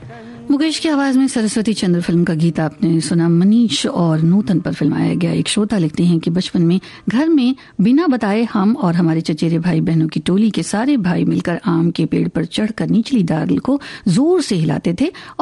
मुकेश की आवाज में सरस्वती चंद्र फिल्म का गीत आपने सुना। मनीष और नूतन पर फिल्माया गया। एक श्रोता लिखते हैं कि बचपन में घर में बिना बताए हम और हमारे चचेरे भाई बहनों की टोली के सारे भाई मिलकर आम के पेड़ पर चढ़कर निचली डाल को जोर से हिलाते थे